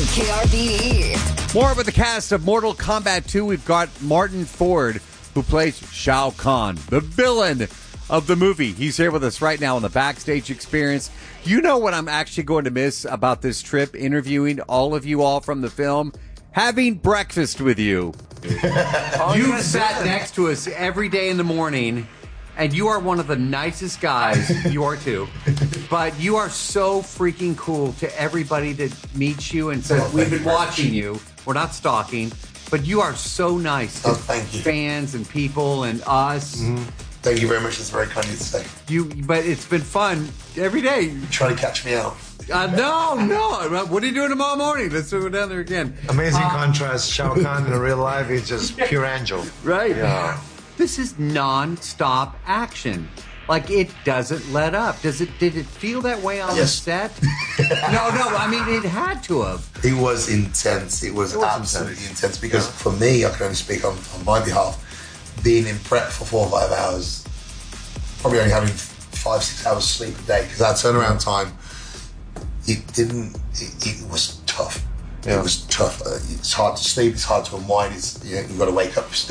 KRBE. More with the cast of Mortal Kombat 2. We've got Martin Ford, who plays Shao Kahn, the villain of the movie. He's here with us right now on the Backstage Experience. You know what I'm actually going to miss about this trip, interviewing all of you all from the film? Having breakfast with you. You sat next to us every day in the morning, and you are one of the nicest guys. You are too. But you are so freaking cool to everybody that meets you and says, we've been watching you. We're not stalking, but you are so nice to thank you. fans and people and us. Mm-hmm. Thank you very much. That's very kind of you to say. But it's been fun every day. Try to catch me out. No. What are you doing tomorrow morning? Let's go down there again. Amazing contrast. Shao Kahn in real life is just pure angel. Right. Yeah. This is non-stop action. Like, it doesn't let up. Did it feel that way on the set? No, I mean, it had to have. It was intense. It was absolutely intense because for me, I can only speak on my behalf, being in prep for 4 or 5 hours, probably only having 5-6 hours sleep a day, because that turnaround time, it was tough. Yeah. It was tough. It's hard to sleep, it's hard to unwind, you've got to wake up